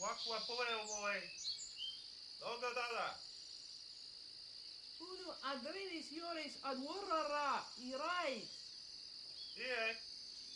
Wakwa poeo boy. Logo dada. Uno agredis iores ad warara, irais. Ie.